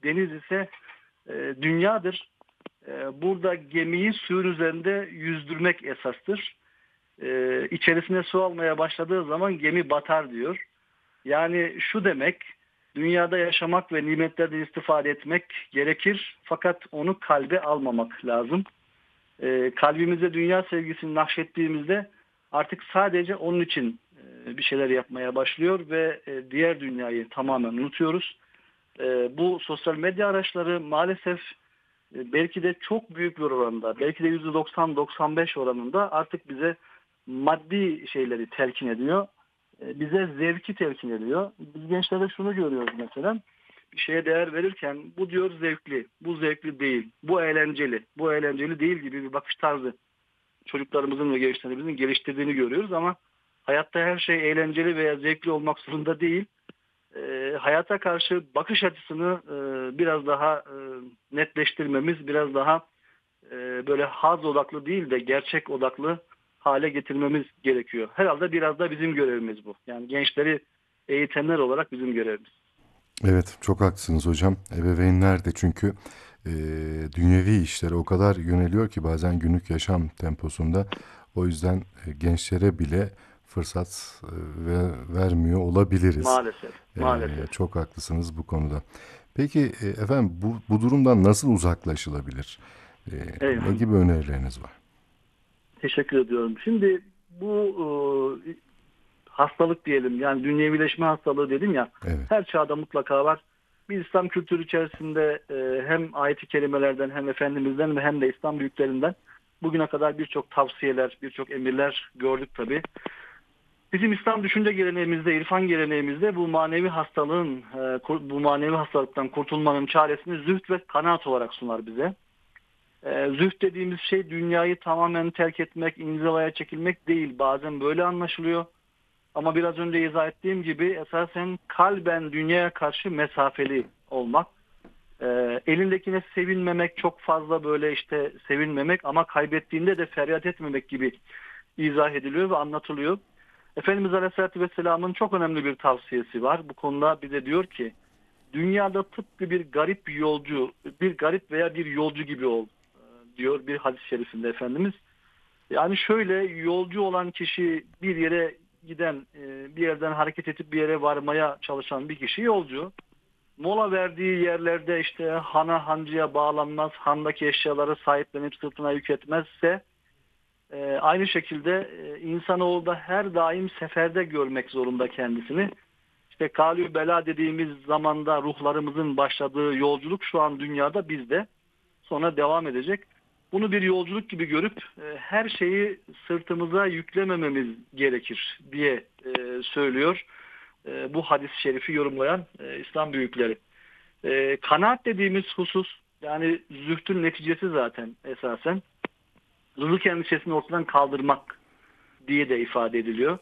deniz ise dünyadır. Burada gemiyi suyun üzerinde yüzdürmek esastır. İçerisine su almaya başladığı zaman gemi batar diyor. Yani şu demek, dünyada yaşamak ve nimetlerden istifade etmek gerekir fakat onu kalbe almamak lazım. Kalbimize dünya sevgisini nakşettiğimizde artık sadece onun için bir şeyler yapmaya başlıyor ve diğer dünyayı tamamen unutuyoruz. Bu sosyal medya araçları maalesef belki de çok büyük bir oranda, belki de %90-95 oranında artık bize maddi şeyleri telkin ediyor. Bize zevki telkin ediyor. Biz gençlerde şunu görüyoruz mesela. Bir şeye değer verirken bu diyor zevkli, bu zevkli değil, bu eğlenceli, bu eğlenceli değil gibi bir bakış tarzı çocuklarımızın ve gençlerimizin geliştirdiğini görüyoruz ama hayatta her şey eğlenceli veya zevkli olmak zorunda değil. Hayata karşı bakış açısını biraz daha netleştirmemiz, biraz daha böyle haz odaklı değil de gerçek odaklı hale getirmemiz gerekiyor. Herhalde biraz da bizim görevimiz bu. Yani gençleri eğitenler olarak bizim görevimiz. Evet, çok haklısınız hocam. Ebeveynler de çünkü dünyevi işlere o kadar yöneliyor ki bazen günlük yaşam temposunda. O yüzden gençlere bile fırsat vermiyor olabiliriz. Maalesef, maalesef. Çok haklısınız bu konuda. Peki efendim bu durumdan nasıl uzaklaşılabilir? Ne Eyvallah. gibi önerileriniz var? Teşekkür ediyorum. Şimdi bu hastalık diyelim, yani dünyevileşme hastalığı dedim ya, Evet, her çağda mutlaka var. Biz İslam kültürü içerisinde hem ayet-i kerimelerden hem Efendimiz'den ve hem de İslam büyüklerinden bugüne kadar birçok tavsiyeler, birçok emirler gördük tabii. Bizim İslam düşünce geleneğimizde, irfan geleneğimizde bu manevi hastalığın, bu manevi hastalıktan kurtulmanın çaresini zühd ve kanaat olarak sunar bize. Zühd dediğimiz şey dünyayı tamamen terk etmek, inzivaya çekilmek değil. Bazen böyle anlaşılıyor. Ama biraz önce izah ettiğim gibi esasen kalben dünyaya karşı mesafeli olmak. Elindekine sevinmemek, çok fazla böyle işte sevinmemek ama kaybettiğinde de feryat etmemek gibi izah ediliyor ve anlatılıyor. Efendimiz Aleyhisselatü Vesselam'ın çok önemli bir tavsiyesi var. Bu konuda bize diyor ki dünyada tıpkı bir garip yolcu, bir garip veya bir yolcu gibi ol diyor bir hadis-i şerifinde Efendimiz. Yani şöyle, yolcu olan kişi bir yere giden, bir yerden hareket edip bir yere varmaya çalışan bir kişi yolcu. Mola verdiği yerlerde işte hana hancıya bağlanmaz, handaki eşyaları sahiplenip sırtına yük etmezse aynı şekilde insanoğlu da her daim seferde görmek zorunda kendisini. İşte kalü bela dediğimiz zamanda ruhlarımızın başladığı yolculuk şu an dünyada bizde. Sonra devam edecek. Bunu bir yolculuk gibi görüp her şeyi sırtımıza yüklemememiz gerekir diye söylüyor bu hadis-i şerifi yorumlayan İslam büyükleri. Kanaat dediğimiz husus, yani zühdün neticesi zaten esasen zulük endişesini ortadan kaldırmak diye de ifade ediliyor.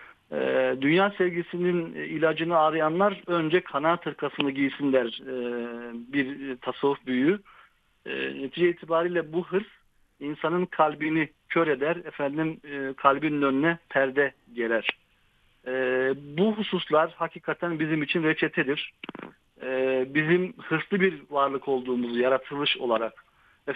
Dünya sevgisinin ilacını arayanlar önce kanaat hırkasını giysinler, bir tasavvuf büyüğü. Netice itibariyle bu hırs insanın kalbini kör eder, kalbinin önüne perde gerer. Bu hususlar hakikaten bizim için reçetedir. Bizim hırslı bir varlık olduğumuzu, yaratılış olarak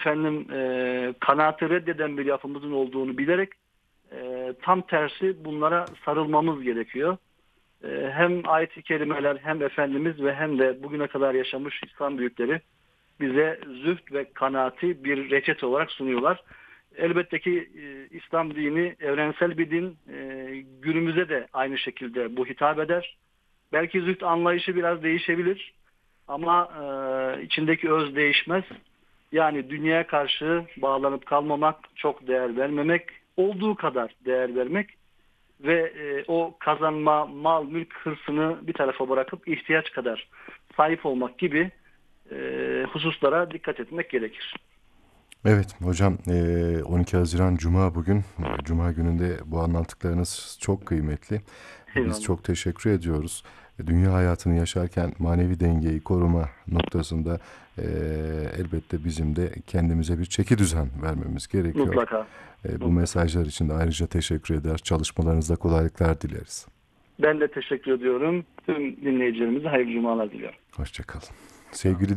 kanaatı reddeden bir yapımızın olduğunu bilerek tam tersi bunlara sarılmamız gerekiyor. Hem ayet-i kerimeler hem Efendimiz ve hem de bugüne kadar yaşamış İslam büyükleri bize zühd ve kanaati bir reçete olarak sunuyorlar. Elbette ki İslam dini evrensel bir din. Günümüze de aynı şekilde bu hitap eder. Belki zühd anlayışı biraz değişebilir ama içindeki öz değişmez. Yani dünyaya karşı bağlanıp kalmamak, çok değer vermemek, olduğu kadar değer vermek ve o kazanma, mal, mülk hırsını bir tarafa bırakıp ihtiyaç kadar sahip olmak gibi hususlara dikkat etmek gerekir. Evet hocam, 12 Haziran Cuma bugün. Cuma gününde bu anlattıklarınız çok kıymetli. Biz Eyvallah. çok teşekkür ediyoruz. Dünya hayatını yaşarken manevi dengeyi koruma noktasında e, elbette bizim de kendimize bir çekidüzen vermemiz gerekiyor. Mutlaka. Bu Mutlaka. mesajlar için de ayrıca teşekkür eder. Çalışmalarınızda kolaylıklar dileriz. Ben de teşekkür ediyorum. Tüm dinleyicilerimize hayırlı cumalar diliyorum. Hoşça kalın. Sağ olun. Sevgili